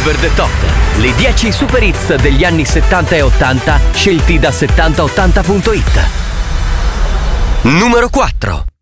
Over the Top, le 10 super hits degli anni 70 e 80 scelti da 7080.it. Numero 4.